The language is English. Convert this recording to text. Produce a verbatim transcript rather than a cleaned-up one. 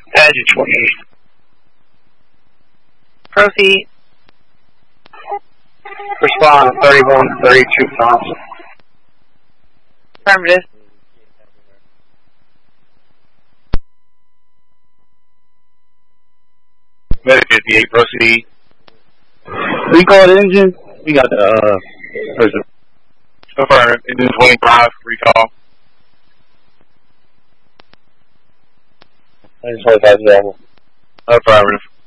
Engine twenty-eight. Proceed. Respond thirty-one thirty-two thousand. Affirmative. Medic fifty-eight, proceed. We call it engine. We got the, uh, where's it? Affirmative. Engine twenty-five, recall. Engine twenty-five, yeah. Affirmative.